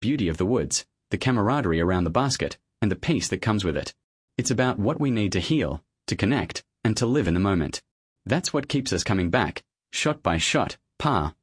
beauty of the woods, the camaraderie around the basket, and the peace that comes with it. It's about what we need to heal, to connect, and to live in the moment. That's what keeps us coming back, shot by shot, Pa.